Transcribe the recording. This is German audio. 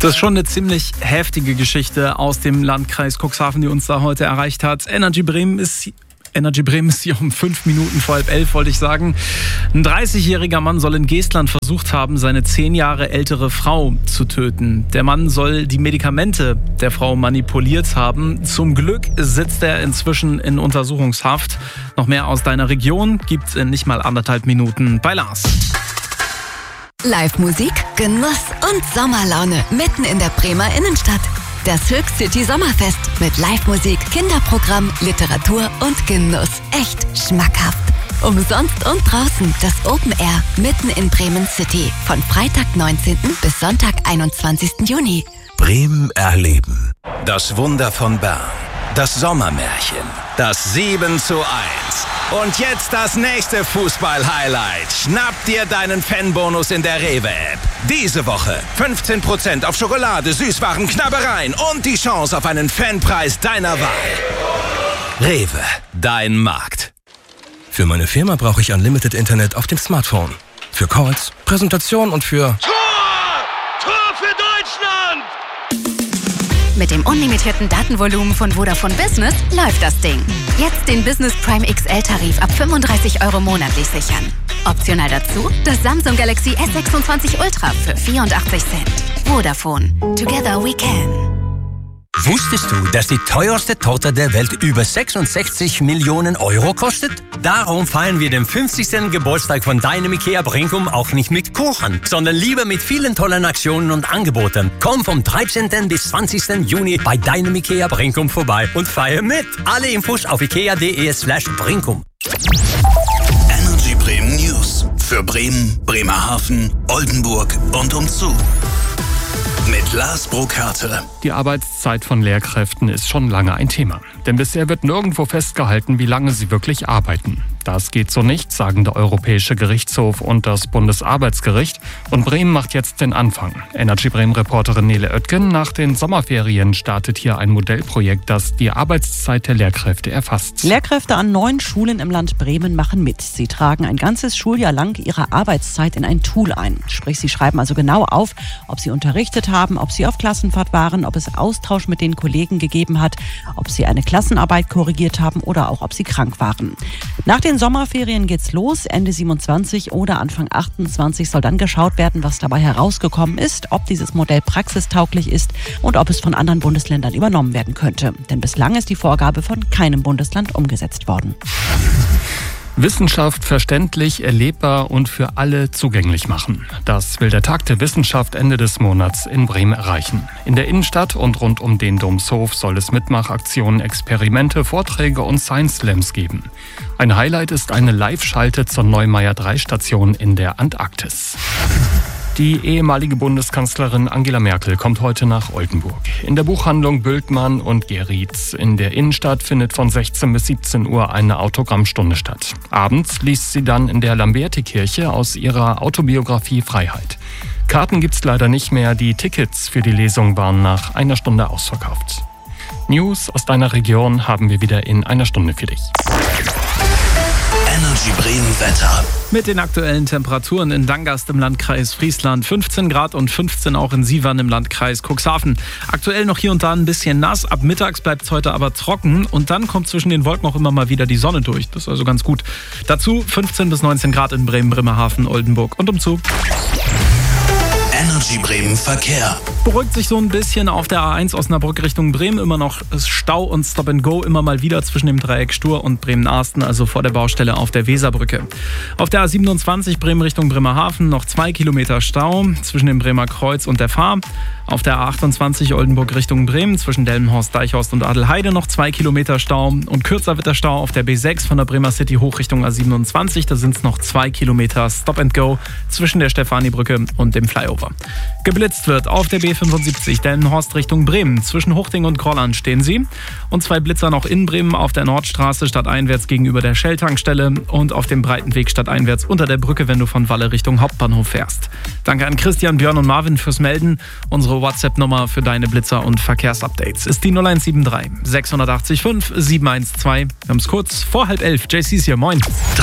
Das ist schon eine ziemlich heftige Geschichte aus dem Landkreis Cuxhaven, die uns da heute erreicht hat. Energy Bremen ist hier um 5 Minuten vor 10:30, wollte ich sagen. Ein 30-jähriger Mann soll in Geestland versucht haben, seine 10 Jahre ältere Frau zu töten. Der Mann soll die Medikamente der Frau manipuliert haben. Zum Glück sitzt er inzwischen in Untersuchungshaft. Noch mehr aus deiner Region gibt's in nicht mal 1,5 Minuten bei Lars. Live-Musik, Genuss und Sommerlaune mitten in der Bremer Innenstadt. Das Höchst City Sommerfest mit Live-Musik, Kinderprogramm, Literatur und Genuss. Echt schmackhaft. Umsonst und draußen das Open Air mitten in Bremen City. Von Freitag 19. bis Sonntag 21. Juni. Bremen erleben. Das Wunder von Bern. Das Sommermärchen. Das 7:1. Und jetzt das nächste Fußball-Highlight. Schnapp dir deinen Fanbonus in der Rewe-App. Diese Woche 15% auf Schokolade, Süßwaren, Knabbereien und die Chance auf einen Fanpreis deiner Wahl. Rewe, dein Markt. Für meine Firma brauche ich Unlimited Internet auf dem Smartphone. Für Calls, Präsentation und für... Tor für Deutschland! Mit dem unlimitierten Datenvolumen von Vodafone Business läuft das Ding. Jetzt den Business Prime XL-Tarif ab 35 € monatlich sichern. Optional dazu das Samsung Galaxy S26 Ultra für 84 Cent. Vodafone. Together we can. Wusstest du, dass die teuerste Torte der Welt über 66 Millionen € kostet? Darum feiern wir den 50. Geburtstag von deinem IKEA Brinkum auch nicht mit Kuchen, sondern lieber mit vielen tollen Aktionen und Angeboten. Komm vom 13. bis 20. Juni bei deinem IKEA Brinkum vorbei und feier mit. Alle Infos auf ikea.de/Brinkum. Energy Bremen News. Für Bremen, Bremerhaven, Oldenburg und umzu. Mit Lars Burkhardt. Die Arbeitszeit von Lehrkräften ist schon lange ein Thema. Denn bisher wird nirgendwo festgehalten, wie lange sie wirklich arbeiten. Das geht so nicht, sagen der Europäische Gerichtshof und das Bundesarbeitsgericht. Und Bremen macht jetzt den Anfang. Energy Bremen-Reporterin Nele Oetken: Nach den Sommerferien startet hier ein Modellprojekt, das die Arbeitszeit der Lehrkräfte erfasst. Lehrkräfte an 9 Schulen im Land Bremen machen mit. Sie tragen ein ganzes Schuljahr lang ihre Arbeitszeit in ein Tool ein. Sprich, sie schreiben also genau auf, ob sie unterrichtet haben, ob sie auf Klassenfahrt waren, ob es Austausch mit den Kollegen gegeben hat, ob sie eine Klassenarbeit korrigiert haben oder auch ob sie krank waren. Nach den Sommerferien geht's los. Ende 27 oder Anfang 28 soll dann geschaut werden, was dabei herausgekommen ist, ob dieses Modell praxistauglich ist und ob es von anderen Bundesländern übernommen werden könnte. Denn bislang ist die Vorgabe von keinem Bundesland umgesetzt worden. Wissenschaft verständlich, erlebbar und für alle zugänglich machen. Das will der Tag der Wissenschaft Ende des Monats in Bremen erreichen. In der Innenstadt und rund um den Domshof soll es Mitmachaktionen, Experimente, Vorträge und Science Slams geben. Ein Highlight ist eine Live-Schalte zur Neumeier-3-Station in der Antarktis. Die ehemalige Bundeskanzlerin Angela Merkel kommt heute nach Oldenburg. In der Buchhandlung Bültmann und Geritz in der Innenstadt findet von 16 bis 17 Uhr eine Autogrammstunde statt. Abends liest sie dann in der Lamberti-Kirche aus ihrer Autobiografie Freiheit. Karten gibt's leider nicht mehr, die Tickets für die Lesung waren nach einer Stunde ausverkauft. News aus deiner Region haben wir wieder in einer Stunde für dich. Energy Bremen Wetter. Mit den aktuellen Temperaturen in Dangast im Landkreis Friesland 15 Grad und 15 auch in Sievern im Landkreis Cuxhaven. Aktuell noch hier und da ein bisschen nass, ab mittags bleibt es heute aber trocken und dann kommt zwischen den Wolken auch immer mal wieder die Sonne durch. Das ist also ganz gut. Dazu 15 bis 19 Grad in Bremen, Bremerhaven, Oldenburg und umzu. Energy Bremen Verkehr. Beruhigt sich so ein bisschen auf der A1 Osnabrück Richtung Bremen. Immer noch Stau und Stop and Go immer mal wieder zwischen dem Dreieck Stur und Bremen-Arsten, also vor der Baustelle auf der Weserbrücke. Auf der A27 Bremen Richtung Bremerhaven noch 2 Kilometer Stau zwischen dem Bremer Kreuz und der Fahr. Auf der A28 Oldenburg Richtung Bremen zwischen Delmenhorst, Deichhorst und Adelheide noch 2 Kilometer Stau. Und kürzer wird der Stau auf der B6 von der Bremer City hoch Richtung A27. Da sind es noch 2 Kilometer Stop and Go zwischen der Stefanibrücke und dem Flyover. Geblitzt wird auf der B75 Delmenhorst Richtung Bremen. Zwischen Huchting und Grolland stehen sie. Und 2 Blitzer noch in Bremen auf der Nordstraße stadteinwärts gegenüber der Shell-Tankstelle und auf dem Breitenweg stadteinwärts unter der Brücke, wenn du von Walle Richtung Hauptbahnhof fährst. Danke an Christian, Björn und Marvin fürs Melden. Unsere WhatsApp-Nummer für deine Blitzer und Verkehrsupdates ist die 0173 680 5 712. Wir haben es kurz vor 10:30. JC ist hier, moin.